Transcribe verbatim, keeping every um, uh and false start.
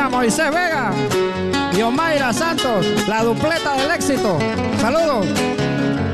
para Moisés Vega y Omaira Santos, la dupleta del éxito. Saludos.